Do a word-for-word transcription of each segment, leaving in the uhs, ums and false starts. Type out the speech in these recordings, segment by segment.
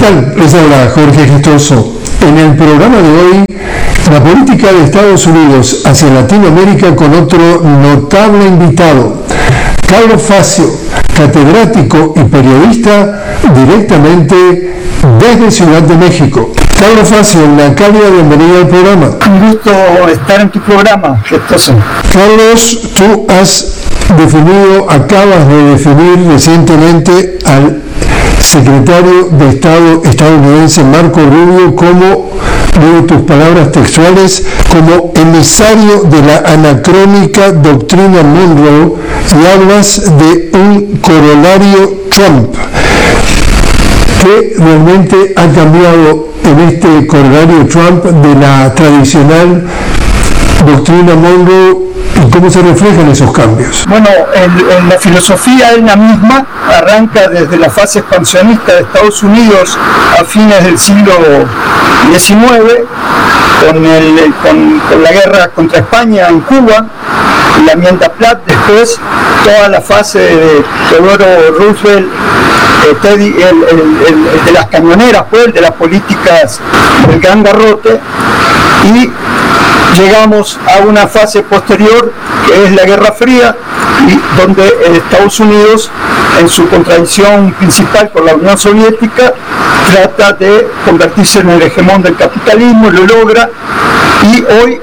tal? Les habla Jorge Gestoso. En el programa de hoy, la política de Estados Unidos hacia Latinoamérica con otro notable invitado, Carlos Facio, catedrático y periodista directamente desde Ciudad de México. Carlos Facio, una cálida bienvenida al programa. Un gusto estar en tu programa, Gestoso. Carlos, tú has definido, acabas de definir recientemente al secretario de Estado estadounidense Marco Rubio como, leo tus palabras textuales, como emisario de la anacrónica doctrina Monroe, y hablas de un corolario Trump. ¿Qué realmente ha cambiado en este corolario Trump de la tradicional doctrina Monroe y cómo se reflejan esos cambios? Bueno, en, en la filosofía es la misma, arranca desde la fase expansionista de Estados Unidos a fines del siglo diecinueve, con, el, con, con la guerra contra España en Cuba, la enmienda Platt, después toda la fase de Theodore Roosevelt, eh, Teddy, el, el, el, el de las cañoneras, pues, el de las políticas del gran garrote, y llegamos a una fase posterior que es la Guerra Fría, y donde Estados Unidos, en su contradicción principal con la Unión Soviética, trata de convertirse en el hegemón del capitalismo, lo logra, y hoy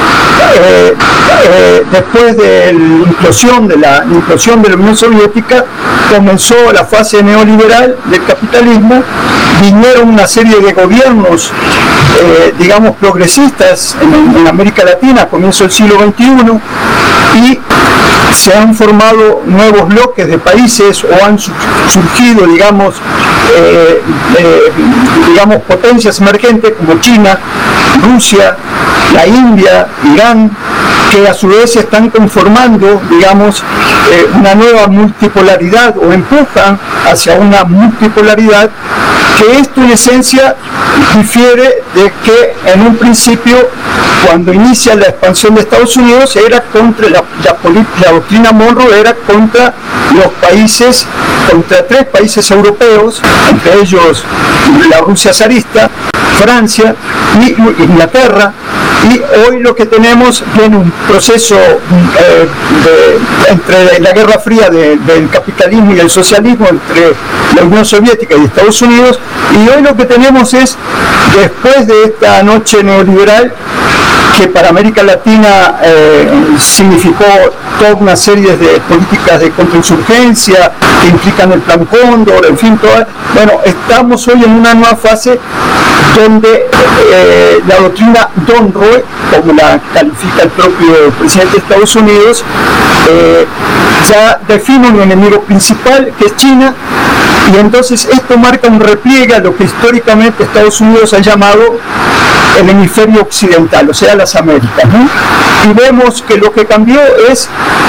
Eh, eh, después de la implosión de la implosión de la Unión Soviética, comenzó la fase neoliberal del capitalismo, vinieron una serie de gobiernos, eh, digamos, progresistas en, en América Latina a comienzo del siglo veintiuno, y se han formado nuevos bloques de países o han surgido, digamos, eh, eh, digamos potencias emergentes como China, Rusia, la India, Irán, que a su vez están conformando, digamos, eh, una nueva multipolaridad o empujan hacia una multipolaridad, que esto en esencia difiere de que en un principio, cuando inicia la expansión de Estados Unidos, era contra la, la, la doctrina Monroe era contra los países, contra tres países europeos, entre ellos la Rusia zarista, Francia y Inglaterra, y hoy lo que tenemos viene un proceso eh, de, entre la Guerra Fría de, del capitalismo y el socialismo entre la Unión Soviética y Estados Unidos, y hoy lo que tenemos es, después de esta noche neoliberal, que para América Latina eh, significó toda una serie de políticas de contrainsurgencia que implican el Plan Cóndor, en fin, toda, bueno, estamos hoy en una nueva fase donde eh, la doctrina Monroe, como la califica el propio presidente de Estados Unidos, eh, ya define un enemigo principal, que es China, y entonces esto marca un repliegue a lo que históricamente Estados Unidos ha llamado el hemisferio occidental, o sea, las Américas, ¿no? Y vemos que lo que cambió es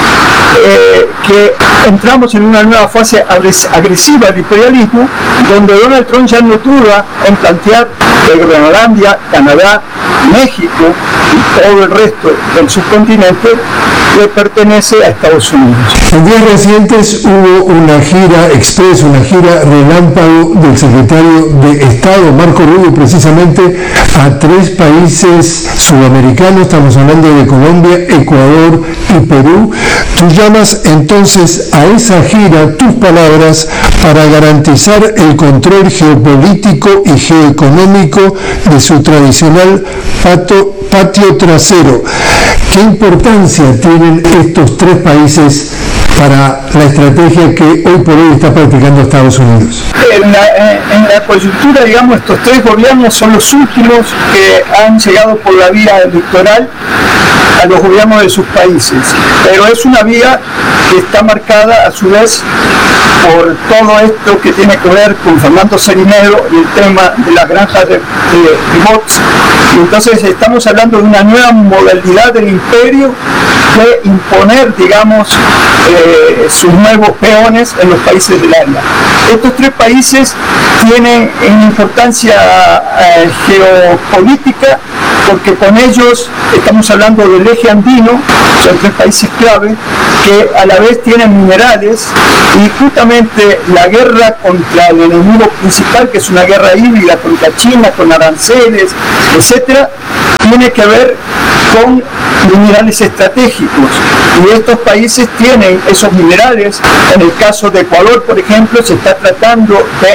eh, que entramos en una nueva fase agresiva del imperialismo, donde Donald Trump ya no duda en plantear que Groenlandia, Canadá, México y todo el resto del subcontinente le pertenece a Estados Unidos. En días recientes hubo una gira express, una gira relámpago del secretario de Estado, Marco Rubio, precisamente a tres países sudamericanos, estamos hablando de Colombia, Ecuador y Perú. Tú llamas entonces a esa gira, tus palabras, para garantizar el control geopolítico y geoeconómico de su tradicional pato, patio trasero. ¿Qué importancia tienen estos tres países para la estrategia que hoy por hoy está practicando Estados Unidos? En la, en la coyuntura, digamos, estos tres gobiernos son los últimos que han llegado por la vía electoral a los gobiernos de sus países, pero es una vía que está marcada a su vez por todo esto que tiene que ver con Fernando Serinero y el tema de las granjas de, de, de bots. Y entonces estamos hablando de una nueva modalidad del imperio de imponer, digamos, eh, sus nuevos peones en los países del área. Estos tres países tienen en importancia eh, geopolítica porque con ellos estamos hablando del eje andino, son tres países clave que a la vez tienen minerales, y justamente la guerra contra el enemigo principal, que es una guerra híbrida contra China, con aranceles, etcétera, tiene que ver con minerales estratégicos, y estos países tienen esos minerales. En el caso de Ecuador, por ejemplo, se está tratando de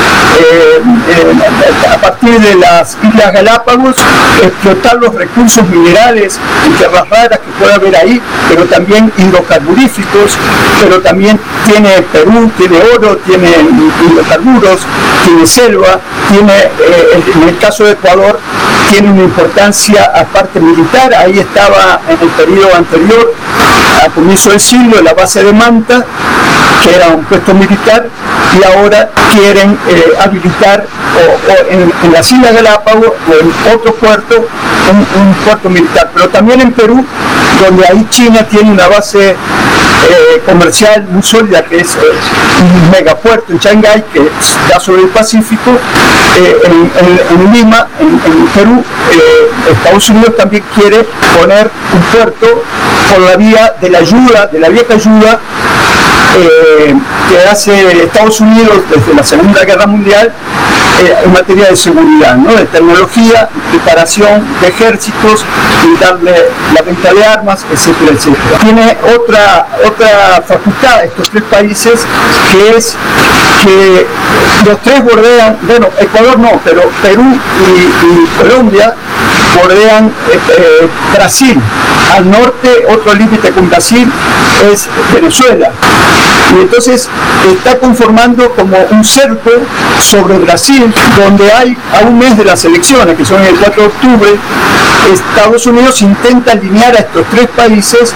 eh, eh, a partir de las Islas Galápagos explotar los recursos minerales y tierras raras que pueda haber ahí, pero también hidrocarburíficos, pero también tiene Perú, tiene oro, tiene hidrocarburos, tiene selva, tiene, eh, en el caso de Ecuador, tiene una importancia aparte militar. Ahí estaba en el periodo anterior, a comienzo del siglo, la base de Manta, que era un puesto militar, y ahora quieren eh, habilitar o, o en, en las Islas Galápagos o en otro puerto, un, un puerto militar. Pero también en Perú, donde ahí China tiene una base eh, comercial muy sólida, que es eh, un megapuerto en Shanghái, que está sobre el Pacífico. eh, en, en, en Lima, en, en Perú, eh, Estados Unidos también quiere poner un puerto por la vía de la ayuda, de la vieja ayuda eh, que hace Estados Unidos desde la Segunda Guerra Mundial eh, en materia de seguridad, ¿no? De tecnología, preparación de ejércitos, y darle la venta de armas, etcétera, etcétera. Tiene otra, otra facultad estos tres países, que es que los tres bordean, bueno, Ecuador no, pero Perú y, y Colombia bordean eh, eh, Brasil. Al norte, otro límite con Brasil es Venezuela. Y entonces está conformando como un cerco sobre Brasil, donde hay, a un mes de las elecciones, que son el cuatro de octubre, Estados Unidos intenta alinear a estos tres países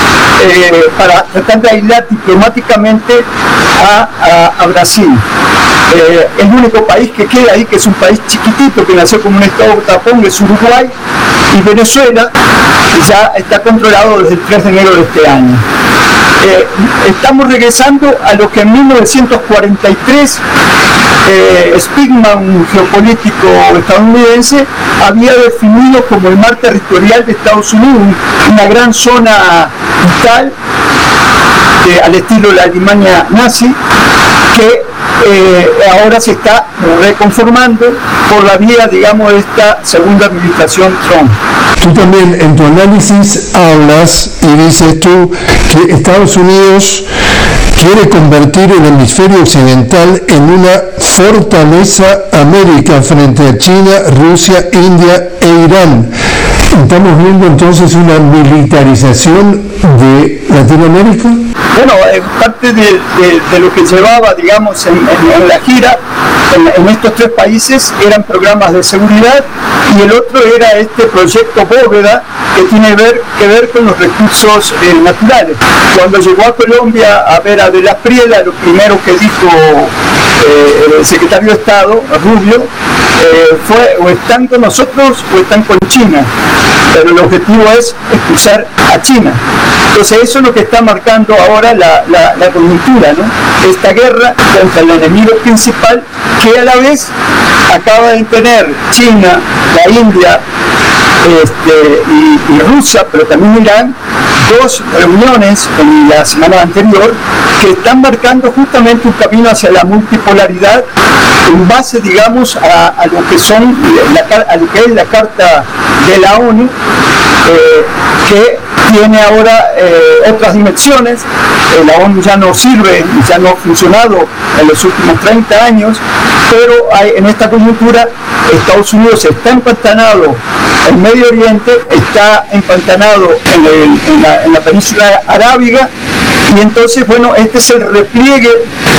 eh, para tratar de aislar diplomáticamente a, a, a Brasil. Eh, el único país que queda ahí, que es un país chiquitito, que nació como un estado tapón, es Uruguay, y Venezuela ya está controlado desde el tres de enero de este año. Eh, estamos regresando a lo que en mil novecientos cuarenta y tres eh, Spigman, un geopolítico estadounidense, había definido como el mar territorial de Estados Unidos, una gran zona vital eh, al estilo de la Alemania nazi, que eh, ahora se está reconformando por la vía, digamos, de esta segunda administración Trump. Tú también en tu análisis hablas y dices tú que Estados Unidos quiere convertir el hemisferio occidental en una fortaleza América frente a China, Rusia, India e Irán. ¿Estamos viendo entonces una militarización de Latinoamérica? Bueno, es parte de, de, de lo que llevaba, digamos, en, en, en la gira, en, en estos tres países, eran programas de seguridad, y el otro era este proyecto Bóveda, que tiene ver, que ver con los recursos eh, naturales. Cuando llegó a Colombia a ver a De la Priela, lo primero que dijo eh, el secretario de Estado, Rubio, eh, fue: o están con nosotros o están con China, pero el objetivo es expulsar a China. Entonces eso es lo que está marcando ahora la, la, la coyuntura, ¿no? Esta guerra contra el enemigo principal, que a la vez acaba de tener China, la India este, y, y Rusia, pero también Irán, dos reuniones en la semana anterior que están marcando justamente un camino hacia la multipolaridad en base, digamos, a, a lo que son la, a lo que es la Carta de la ONU, eh, que tiene ahora eh, otras dimensiones. Eh, la ONU ya no sirve, ya no ha funcionado en los últimos treinta años, pero hay, en esta coyuntura Estados Unidos está empantanado en Medio Oriente, está empantanado en, el, en, la, en la península arábiga, y entonces, bueno, este es el repliegue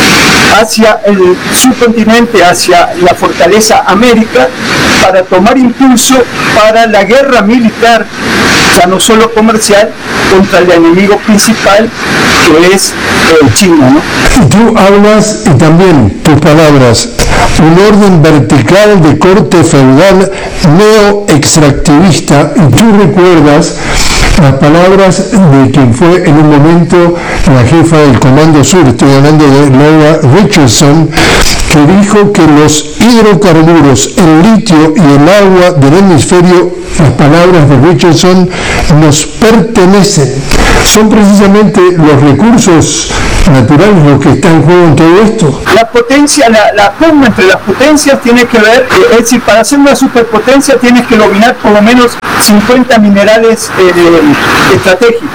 hacia el subcontinente, hacia la fortaleza América, para tomar impulso para la guerra militar, ya no solo comercial, contra el enemigo principal, que es eh, China, ¿no? Tú hablas, y también tus palabras, un orden vertical de corte feudal neo-extractivista, y tú recuerdas las palabras de quien fue en un momento la jefa del Comando Sur, estoy hablando de Laura Richardson, que dijo que los hidrocarburos, el litio y el agua del hemisferio, las palabras de Richardson, nos pertenecen. Son precisamente los recursos naturales los que están en juego en todo esto. La potencia, la, la pugna entre las potencias tiene que ver, eh, es decir, para hacer una superpotencia tienes que dominar por lo menos cincuenta minerales eh, estratégicos.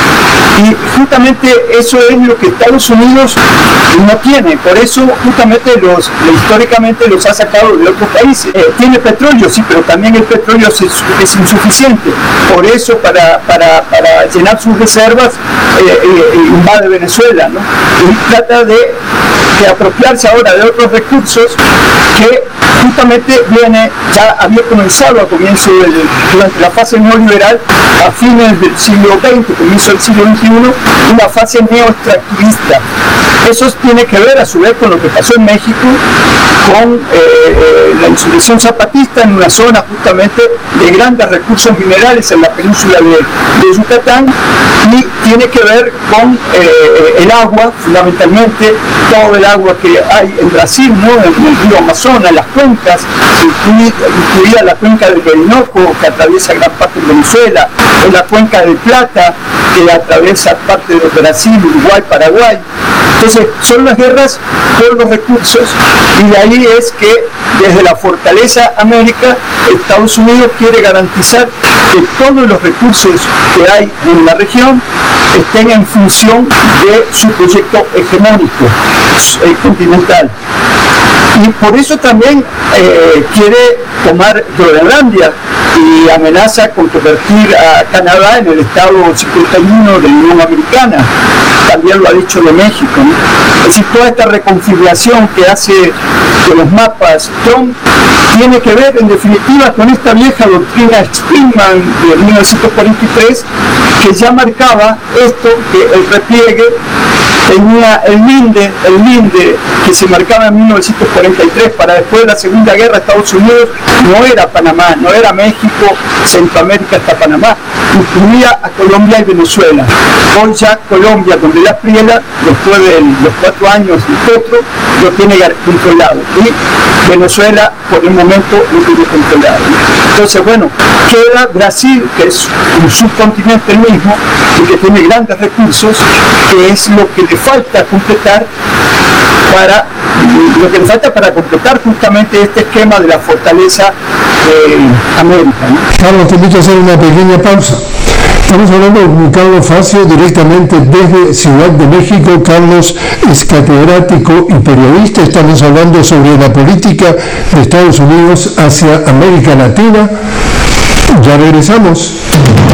Y justamente eso es lo que Estados Unidos no tiene, por eso justamente los, históricamente los ha sacado de otros países. Eh, tiene petróleo, sí, pero también el petróleo es, es insuficiente, por eso para, para, para llenar sus reservas eh, eh, invade Venezuela, ¿no? Y trata de, de apropiarse ahora de otros recursos que justamente viene, ya había comenzado a comienzo del, durante la fase neoliberal, a fines del siglo veinte, comienzo del siglo veintiuno, una fase neoextractivista. Eso tiene que ver a su vez con lo que pasó en México, con eh, eh, la insurrección zapatista en una zona justamente de grandes recursos minerales en la península de, de Yucatán, y tiene que ver con eh, el agua, fundamentalmente todo el agua que hay en Brasil, ¿no? En el río Amazonas, las cuencas, incluida la cuenca del Orinoco, que atraviesa gran parte de Venezuela, o la cuenca del Plata, que atraviesa parte de Brasil, Uruguay, Paraguay. Entonces, son las guerras por los recursos, y de ahí es que desde la fortaleza América, Estados Unidos quiere garantizar que todos los recursos que hay en la región estén en función de su proyecto hegemónico eh, continental. Y por eso también eh, quiere tomar Groenlandia y amenaza con convertir a Canadá en el estado cincuenta y uno de la Unión Americana. También lo ha dicho de México, ¿no? Es decir, toda esta reconfiguración que hace de los mapas Trump tiene que ver en definitiva con esta vieja doctrina Springman de mil novecientos cuarenta y tres, que ya marcaba esto, que el repliegue tenía el linde, el linde que se marcaba en mil novecientos cuarenta y tres para después de la Segunda Guerra. Estados Unidos no era Panamá, no era México, Centroamérica hasta Panamá, incluía a Colombia y Venezuela. Hoy ya Colombia, donde la Priela, después de los cuatro años de Petro, lo tiene controlado, y Venezuela por el momento lo tiene controlado. Entonces, bueno, queda Brasil, que es un subcontinente el mismo y que tiene grandes recursos, que es lo que le falta completar para lo que le falta para completar justamente este esquema de la fortaleza de América, ¿no? Carlos, te invito a hacer una pequeña pausa. Estamos hablando con Carlos Facio directamente desde Ciudad de México. Carlos es catedrático y periodista. Estamos hablando sobre la política de Estados Unidos hacia América Latina. Ya regresamos.